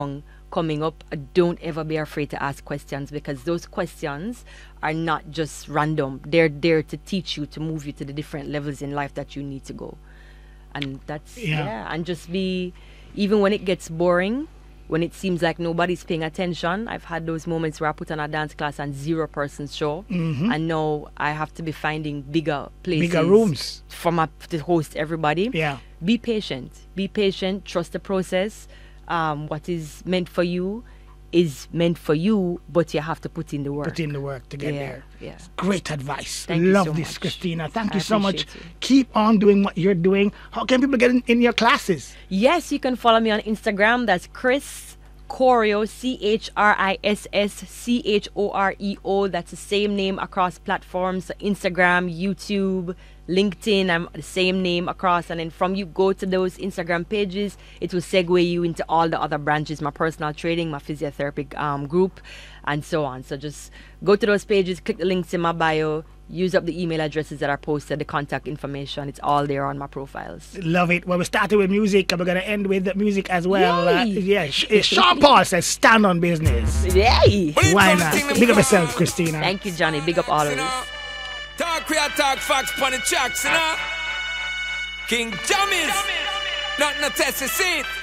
coming up, don't ever be afraid to ask questions, because those questions are not just random. They're there to teach you, to move you to the different levels in life that you need to go. And that's, and just be, even when it gets boring, when it seems like nobody's paying attention. I've had those moments where I put on a dance class and 0 persons show, and now I have to be finding bigger places, bigger rooms to host everybody. Yeah. Be patient. Be patient. Trust the process. What is meant for you is meant for you, but you have to put in the work. Put in the work to get there. Yeah. Great advice. Thank you Love so this, much. Christina. Thank I you so much. appreciate you. Keep on doing what you're doing. How can people get in your classes? Yes, you can follow me on Instagram. That's Chris Choreo, CHRISSCHOREO. That's the same name across platforms: so Instagram, YouTube, LinkedIn. I'm the same name across. And then from you go to those Instagram pages, it will segue you into all the other branches: my personal training, my physiotherapy group, and so on. So just go to those pages, click the links in my bio, use up the email addresses that are posted, the contact information. It's all there on my profiles. Love it. Well, we started with music and we're going to end with music as well. Yay! Sean Paul says, stand on business. Yay! Why not? Big up yourself, Christina. Thank you, Johnny. Big up all of us. Talk real, talk facts, pon the tracks, you know. King Jammies, not no test, you see it.